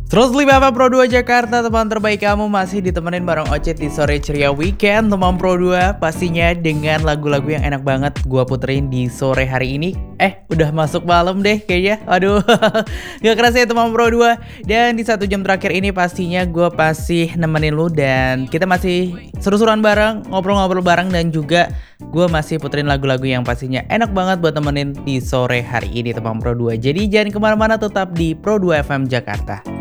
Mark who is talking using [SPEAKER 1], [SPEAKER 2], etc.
[SPEAKER 1] 105 FM Pro 2 Jakarta, teman terbaik kamu masih ditemenin bareng Ocet di sore ceria weekend. Teman Pro 2 pastinya dengan lagu-lagu yang enak banget gua puterin di sore hari ini. Udah masuk malam deh kayaknya. Aduh, gak kerasa ya teman Pro 2. Dan di 1 jam terakhir ini pastinya gua masih nemenin lu dan kita masih seru-seruan bareng, ngobrol-ngobrol bareng, dan juga gua masih puterin lagu-lagu yang pastinya enak banget buat temenin di sore hari ini teman Pro 2. Jadi jangan kemana-mana, tetap di Pro 2 FM Jakarta.